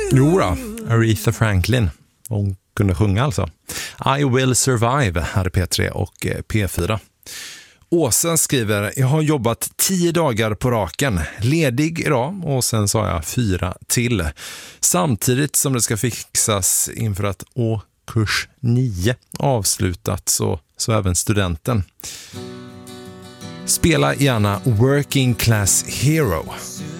Jo då, Aretha Franklin. Hon kunde sjunga alltså. I Will Survive hade P3 och P4. Åsen skriver, jag har jobbat 10 dagar på raken, ledig idag och sen sa jag 4 till. Samtidigt som det ska fixas inför att kurs 9 avslutat så även studenten. Spela gärna Working Class Hero.